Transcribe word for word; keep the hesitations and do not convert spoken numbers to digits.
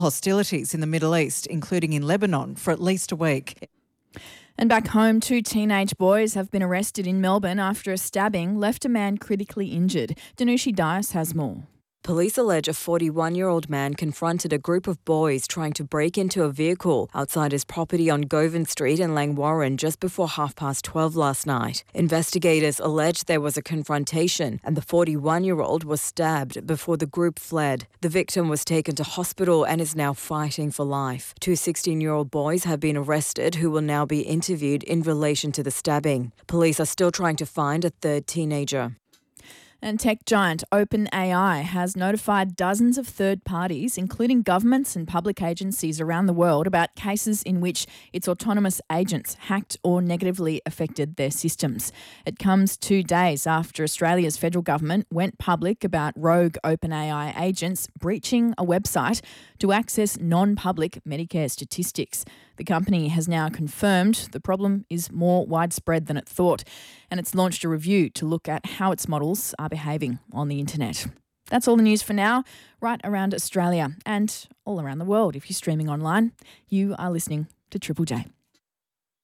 hostilities in the Middle East, including in Lebanon, for at least a week. And back home, two teenage boys have been arrested in Melbourne after a stabbing left a man critically injured. Danushi Dias has more. Police allege a forty-one-year-old man confronted a group of boys trying to break into a vehicle outside his property on Govan Street in Langwarrin just before half past twelve last night. Investigators allege there was a confrontation and the forty-one-year-old was stabbed before the group fled. The victim was taken to hospital and is now fighting for life. Two sixteen-year-old boys have been arrested who will now be interviewed in relation to the stabbing. Police are still trying to find a third teenager. And tech giant OpenAI has notified dozens of third parties, including governments and public agencies around the world, about cases in which its autonomous agents hacked or negatively affected their systems. It comes two days after Australia's federal government went public about rogue OpenAI agents breaching a website to access non-public Medicare statistics. The company has now confirmed the problem is more widespread than it thought, and it's launched a review to look at how its models are behaving on the internet. That's all the news for now, right around Australia and all around the world. If you're streaming online, you are listening to Triple J.